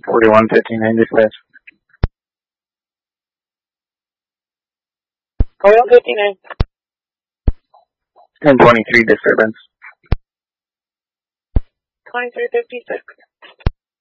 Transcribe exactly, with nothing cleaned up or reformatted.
forty-one fifty-nine dispatch. forty-one fifty-nine. ten twenty-three disturbance. twenty-three fifty-six.